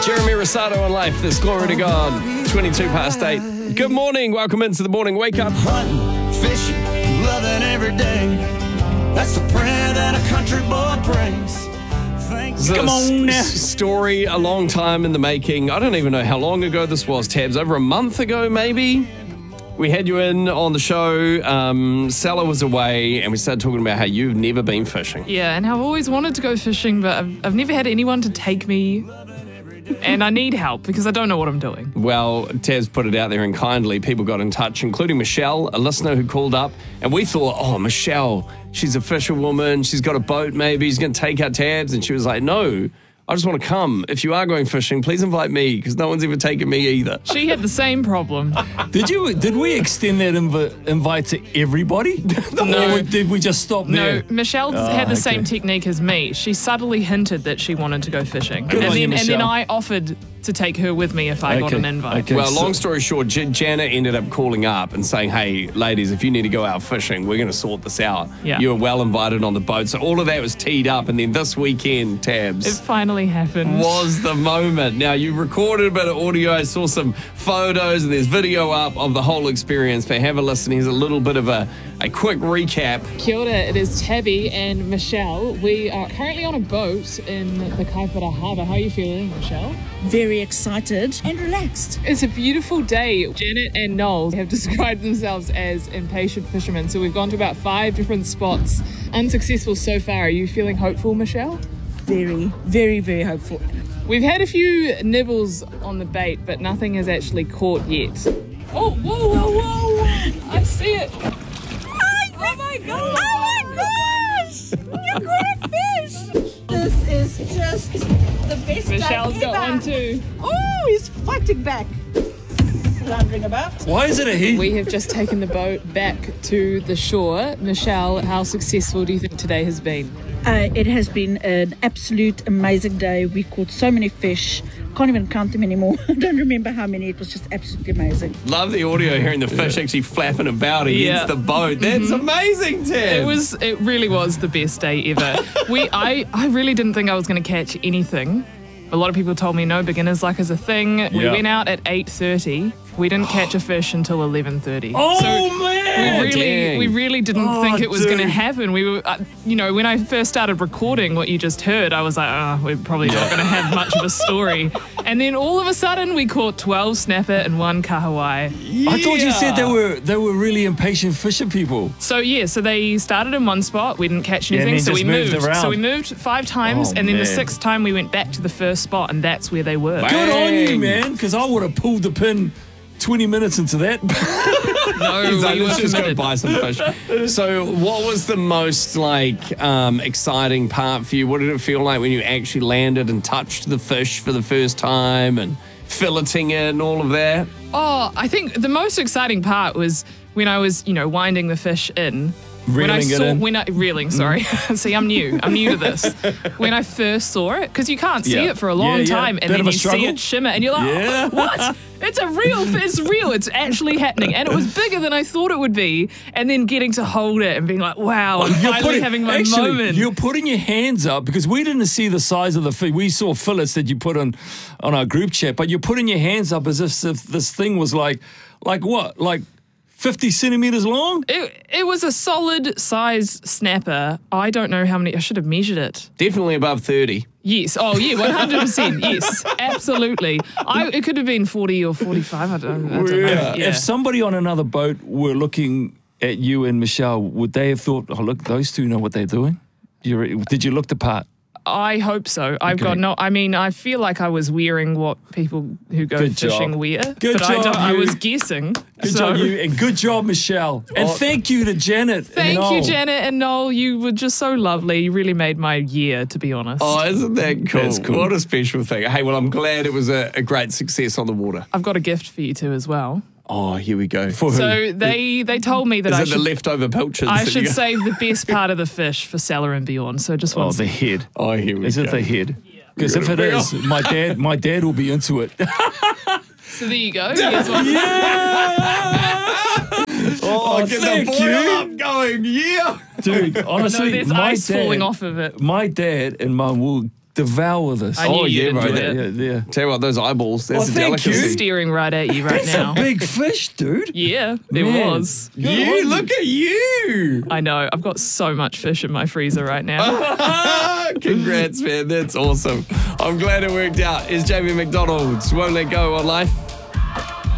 Jeremy Rosado on Life, this glory to God, 22 past 8. Good morning, welcome into the morning wake up. Hunting, fishing, loving every day. That's the prayer that a country boy prays. Come on now. Story a long time in the making. I don't even know how long ago this was, Tabs. Over a month ago, maybe? We had you in on the show. Salah was away, and we started talking about how you've never been fishing. Yeah, and I've always wanted to go fishing, but I've never had anyone to take me, and I need help because I don't know what I'm doing. Well, Taz put it out there, and kindly people got in touch, including Michelle, a listener who called up, and we thought, oh, Michelle, she's a fisherwoman, she's got a boat maybe, she's going to take our Tabs, and she was like, no, I just want to come. If you are going fishing, please invite me, because no one's ever taken me either. She had the same problem. Did we extend that invite to everybody? No. Or did we just stop there? No, Michelle had the same technique as me. She subtly hinted that she wanted to go fishing. Good on you, And then Michelle. I offered to take her with me if I got an invite. Okay. Well, long story short, Janet ended up calling up and saying, hey, ladies, if you need to go out fishing, we're going to sort this out. Yeah. You were well invited on the boat. So all of that was teed up. And then this weekend, Tabs, It finally happened. was the moment. Now, you recorded a bit of audio. I saw some photos and there's video up of the whole experience. But have a listen. Here's a little bit of a quick recap. Kia ora, it is Tabby and Michelle. We are currently on a boat in the Kaipara Harbour. How are you feeling, Michelle? Very excited and relaxed. It's a beautiful day. Janet and Noel have described themselves as impatient fishermen. So we've gone to about 5 different spots. Unsuccessful so far. Are you feeling hopeful, Michelle? Very, very, very hopeful. We've had a few nibbles on the bait, but nothing has actually caught yet. Oh, whoa, whoa, whoa! I see it. Oh my god! Oh my gosh! You caught a fish! This is just the best Michelle's day got ever. one too. Oh, he's fighting back. Wandering about. Why is it a he? We have just taken the boat back to the shore. Michelle, how successful do you think today has been? It has been an absolute amazing day. We caught so many fish. Can't even count them anymore. I don't remember how many. It was just absolutely amazing. Love the audio, hearing the fish actually flapping about against the boat. That's amazing, Tabs. It really was the best day ever. I really didn't think I was going to catch anything. A lot of people told me no beginner's luck is a thing. We Yeah. went out at 8:30. We didn't catch a fish until 11:30. Oh, so man! we really didn't think it was going to dude. happen. We were, when I first started recording what you just heard, I was like, oh, we're probably not going to have much of a story. And then all of a sudden, we caught 12 snapper and 1 kahawai. I thought you said they were really impatient fisher people. So they started in one spot. We didn't catch Yeah, and anything, then so we just moved moved. around. So we moved 5 times, Oh, and then the man. 6th time we went back to the first spot, and that's where they were. Wow. Good on you, Dang. man, because I would have pulled the pin 20 minutes into that. No, He's like, we were let's just go committed. buy some fish. So what was the most exciting part for you? What did it feel like when you actually landed and touched the fish for the first time and filleting it and all of that? Oh, I think the most exciting part was when I was, winding the fish in. Reeling it in? Reeling, sorry. See, I'm new to this. When I first saw it, because you can't see Yeah. it for a long Yeah, yeah. time, and Bit then of a you see struggle. it shimmer, and you're like, Yeah. oh, what? It's real, it's actually happening. And it was bigger than I thought it would be. And then getting to hold it and being like, wow, I'm finally having my moment. You're putting your hands up because we didn't see the size of the fish. We saw fillets that you put on our group chat, but you're putting your hands up as if this thing was like what? Like 50 centimeters long? It was a solid size snapper. I don't know how many. I should have measured it. Definitely above 30. Yes. Oh, yeah, 100%. Yes, absolutely. It could have been 40 or 45. I don't know. Yeah. If somebody on another boat were looking at you and Michelle, would they have thought, oh, look, those two know what they're doing? Did you look the part? I hope so. I feel like I was wearing what people who go Good fishing job. wear. Good but job, I you. was guessing. Good so. job, you, and good job, Michelle. And thank you to Janet. Thank and you, Noel. Janet and Noel. You were just so lovely. You really made my year, to be honest. Oh, isn't that cool? That's cool. What a special thing. Hey, well, I'm glad it was a great success on the water. I've got a gift for you too as well. Oh, here we go. For who? So they told me that Is I it the should, leftover pilchards? I that should you got? save the best part of the fish for Salah and beyond. So just Oh, want the head. Oh, here we Is go. it the head? Because if it is, my dad will be into it. So there you go. Here's one. Oh, get thank the boil you. up going. Yeah. Dude, honestly, No, there's my ice dad, falling off of it. My dad and mum will devour this. I knew Oh, you'd yeah, bro, enjoy that- it. yeah. Tell you what, those eyeballs, there's Oh, a thank you. delicacy. Staring right at you right now. Big fish, dude. Yeah, there Man. was. You, look at you. I know. I've got so much fish in my freezer right now. Congrats, man. That's awesome. I'm glad it worked out. Is Jamie McDonald's Won't Let Go on Life.